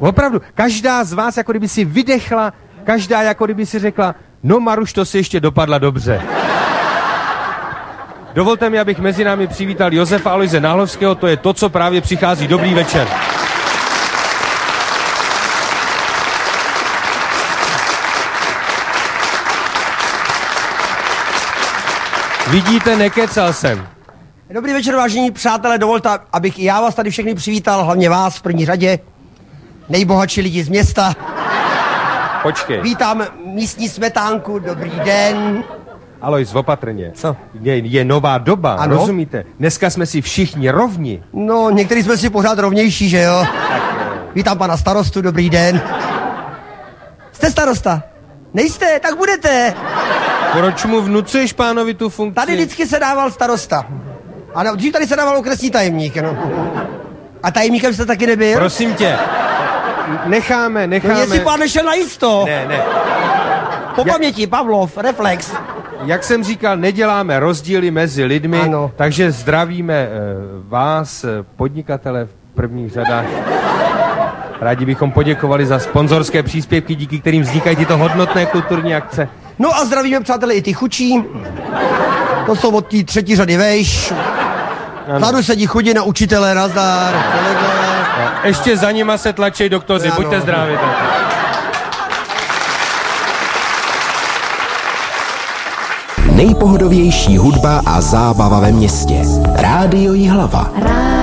Opravdu, každá z vás jako kdyby si vydechla, každá jako kdyby si řekla, no Maruš, to si ještě dopadla dobře. Dovolte mi, abych mezi námi přivítal Josefa Aloise Náhlovského, to je to, co právě přichází. Dobrý večer. Vidíte, nekecal jsem. Dobrý večer, vážení přátelé, dovolte, abych i já vás tady všechny přivítal, hlavně vás v první řadě, nejbohatší lidi z města. Počkej. Vítám místní smetánku, dobrý den. Alois, opatrně. Co? Je nová doba, ano? Rozumíte? Dneska jsme si všichni rovni. No, některý jsme si pořád rovnější, že jo? Vítám pana starostu, dobrý den. Jste starosta? Nejste? Tak budete. Proč mu vnucuješ pánovi tu funkci? Tady vždycky se dával starosta. A dřív tady se dával okresní tajemník, no. A tajemníkem jste taky nebyl? Prosím tě, necháme. No, jestli pán nešel najisto. Ne. Po paměti, Pavlov, reflex. Jak jsem říkal, neděláme rozdíly mezi lidmi, ano. Takže zdravíme vás, podnikatele v prvních řadách. Rádi bychom poděkovali za sponzorské příspěvky, díky kterým vznikají tyto hodnotné kulturní akce. No a zdravíme, přátelé, i ty chučí. To jsou od té třetí řady vejš. Vzadu sedí chudí na učitele, nazdar, kolegové. Ještě za nima se tlačí doktoři, ano. Buďte zdraví. Nejpohodovější hudba a zábava ve městě. Rádio Jihlava.